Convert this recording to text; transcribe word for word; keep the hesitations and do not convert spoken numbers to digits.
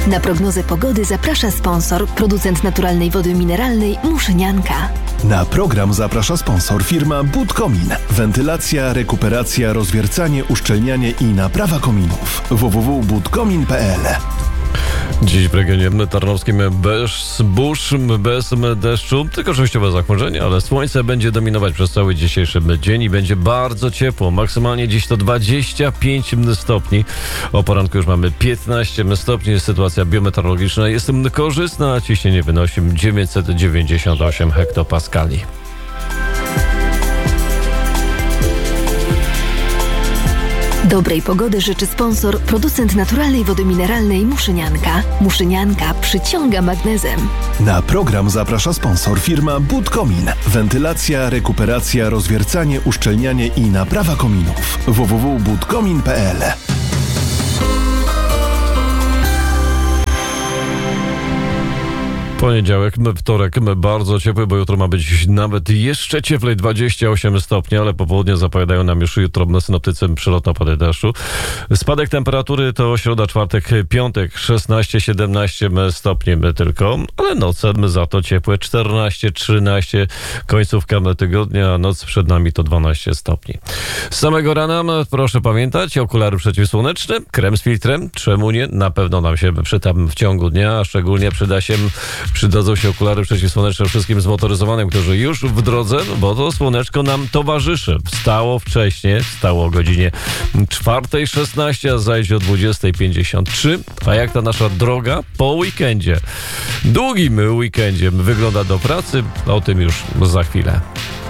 Na prognozę pogody zaprasza sponsor, producent naturalnej wody mineralnej Muszynianka. Na program zaprasza sponsor firma Budkomin. Wentylacja, rekuperacja, rozwiercanie, uszczelnianie i naprawa kominów. w w w kropka budkomin kropka p l. Dziś w regionie tarnowskim bez burz, bez deszczu, tylko oczywiście bez zachmurzenia, ale słońce będzie dominować przez cały dzisiejszy dzień i będzie bardzo ciepło. Maksymalnie dziś to dwadzieścia pięć stopni. O poranku już mamy piętnaście stopni. Sytuacja biometeorologiczna jest korzystna, a ciśnienie wynosi dziewięćset dziewięćdziesiąt osiem hektopaskali. Dobrej pogody życzy sponsor, producent naturalnej wody mineralnej Muszynianka. Muszynianka przyciąga magnezem. Na program zaprasza sponsor firma Budkomin. Wentylacja, rekuperacja, rozwiercanie, uszczelnianie i naprawa kominów. w w w kropka budkomin kropka p l. Poniedziałek, wtorek bardzo ciepły, bo jutro ma być nawet jeszcze cieplej, dwadzieścia osiem stopni, ale po południu zapowiadają nam już jutro synoptycy przelotne opady deszczu. Spadek temperatury to środa, czwartek, piątek, szesnaście siedemnaście stopni tylko, ale noce za to ciepłe, czternaście trzynaście, końcówka tygodnia, a noc przed nami to dwanaście stopni. Z samego rana proszę pamiętać, okulary przeciwsłoneczne, krem z filtrem, czemu nie? Na pewno nam się przyda w ciągu dnia, a szczególnie przyda się Przydadzą się okulary przeciwsłoneczne wszystkim zmotoryzowanym, którzy już w drodze, bo to słoneczko nam towarzyszy. Wstało wcześniej, wstało o godzinie czwartej szesnaście, a zajdzie o dwudziestej pięćdziesiąt trzy. A jak ta nasza droga po weekendzie, długim weekendzie wygląda do pracy, o tym już za chwilę.